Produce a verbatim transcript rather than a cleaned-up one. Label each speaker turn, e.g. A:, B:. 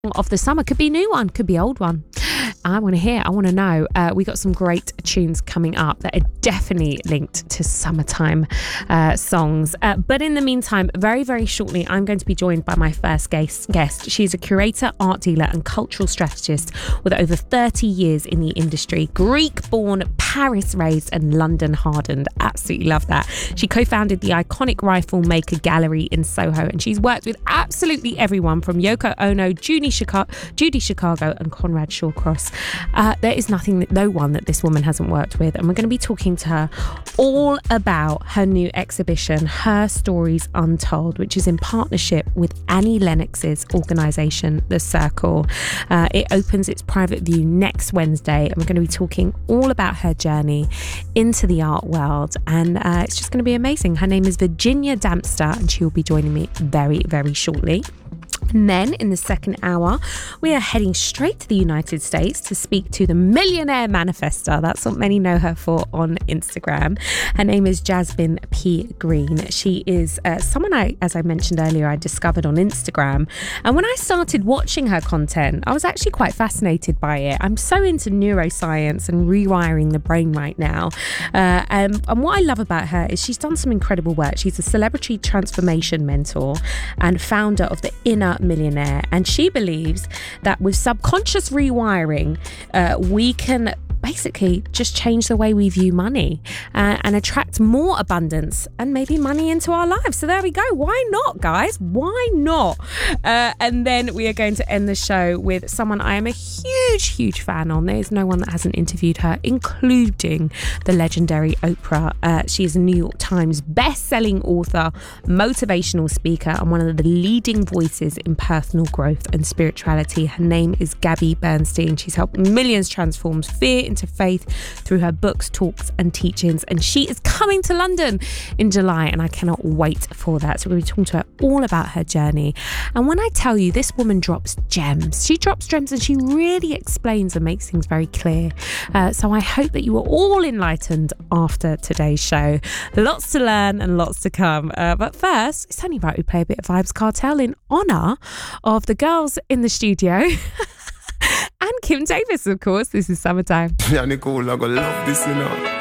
A: of the summer. Could be new one, could be old one. I want to hear, I want to know. Uh, we got some great tunes coming up that are definitely linked to summertime uh, songs. Uh, but in the meantime, very, very shortly, I'm going to be joined by my first guest. guest. She's a curator, art dealer and cultural strategist with over thirty years in the industry. Greek-born, Paris-raised and London-hardened. Absolutely love that. She co-founded the iconic Rifle Maker Gallery in Soho, and she's worked with absolutely everyone from Yoko Ono, Judy Chicago, Judy Chicago and Conrad Shawcross. Uh, there is nothing, that, no one that this woman hasn't worked with, and we're going to be talking to her all about her new exhibition, Her Stories Untold, which is in partnership with Annie Lennox's organisation, The Circle. Uh, it opens its private view next Wednesday, and we're going to be talking all about her journey into the art world, and uh, it's just going to be amazing. Her name is Virginia Dempster, and she will be joining me very, very shortly. And then in the second hour, we are heading straight to the United States to speak to the Millionaire Manifester. That's what many know her for on Instagram. Her name is Jasmine P. Green. She is uh, someone I, as I mentioned earlier, I discovered on Instagram. And when I started watching her content, I was actually quite fascinated by it. I'm so into neuroscience and rewiring the brain right now. Uh, and, and what I love about her is she's done some incredible work. She's a celebrity transformation mentor and founder of the Inner Millionaire, and she believes that with subconscious rewiring uh, we can basically just change the way we view money uh, and attract more abundance and maybe money into our lives. So there we go. Why not, guys? Why not? Uh, and then we are going to end the show with someone I am a huge, huge fan on. There's no one that hasn't interviewed her, including the legendary Oprah. Uh, she is a New York Times best-selling author, motivational speaker, and one of the leading voices in personal growth and spirituality. Her name is Gabby Bernstein. She's helped millions transform fear into faith through her books, talks and teachings, and she is coming to London in July, and I cannot wait for that. So we're going to be talking to her all about her journey. And when I tell you, this woman drops gems, she drops gems and she really explains and makes things very clear. Uh, so I hope that you are all enlightened after today's show. Lots to learn and lots to come. Uh, but first, it's only right we play a bit of Vibes Cartel in honour of the girls in the studio. And Kim Davis, of course. This is Summertime.
B: Yeah, Nicole, I gonna love this, you know.